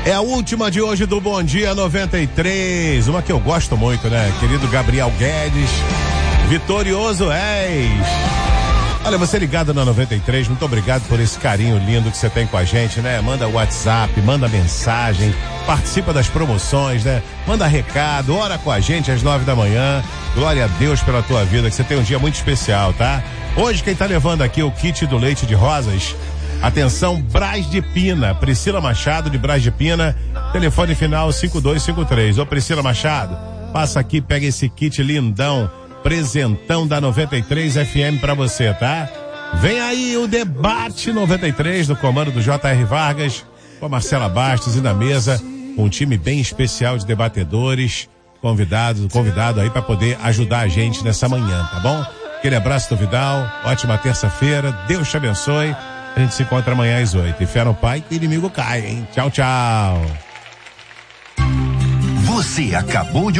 É a última de hoje do Bom Dia 93, uma que eu gosto muito, né? Querido Gabriel Guedes, vitorioso és. Olha, você ligado na 93, muito obrigado por esse carinho lindo que você tem com a gente, né? Manda WhatsApp, manda mensagem, participa das promoções, né? Manda recado, ora com a gente às 9 da manhã. Glória a Deus pela tua vida, que você tem um dia muito especial, tá? Hoje quem tá levando aqui o kit do leite de rosas, atenção, Brás de Pina, Priscila Machado de Brás de Pina, telefone final 5253. Ô Priscila Machado, passa aqui, pega esse kit lindão, presentão da 93 FM pra você, tá? Vem aí o debate 93 do comando do J.R. Vargas, com a Marcela Bastos e na mesa, um time bem especial de debatedores, convidado aí pra poder ajudar a gente nessa manhã, tá bom? Aquele abraço do Vidal, ótima terça-feira, Deus te abençoe. A gente se encontra amanhã às 8. E fé no pai que o inimigo cai, hein? Tchau, tchau. Você acabou de